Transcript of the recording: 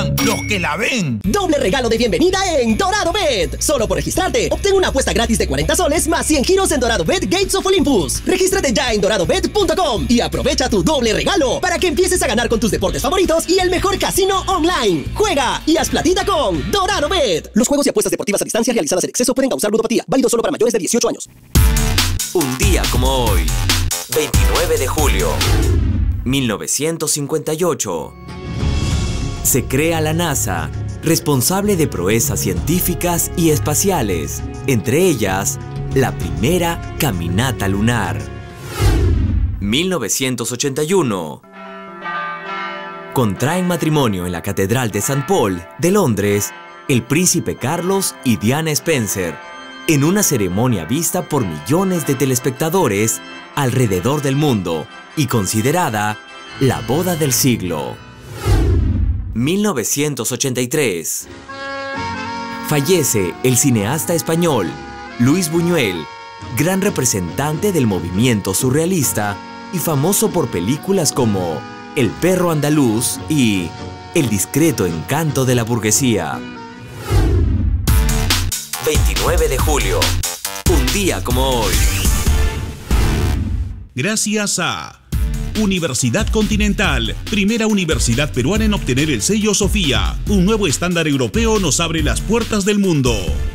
ganan los que la ven. Doble regalo de bienvenida en Dorado Bet. Solo por registrarte, obtén una apuesta gratis de 40 soles más 100 giros en Dorado Bet Gates of Olympus. Regístrate ya en doradobet.com y aprovecha tu doble regalo para que empieces a ganar con tus deportes favoritos y el mejor casino online. Juega y haz platita con Dorado Bet. Los juegos y apuestas deportivas a distancia realizadas en exceso pueden causar ludopatía. Válido solo para mayores de 18 años. Un día como hoy, 29 de julio, 1958. Se crea la NASA, responsable de proezas científicas y espaciales, entre ellas, la primera caminata lunar. 1981. Contraen matrimonio en la Catedral de St. Paul de Londres el príncipe Carlos y Diana Spencer, en una ceremonia vista por millones de telespectadores alrededor del mundo y considerada la boda del siglo. 1983. Fallece el cineasta español Luis Buñuel, gran representante del movimiento surrealista y famoso por películas como El perro andaluz y El discreto encanto de la burguesía. 29 de julio, un día como hoy. Gracias a Universidad Continental, primera universidad peruana en obtener el sello Sofía. Un nuevo estándar europeo nos abre las puertas del mundo.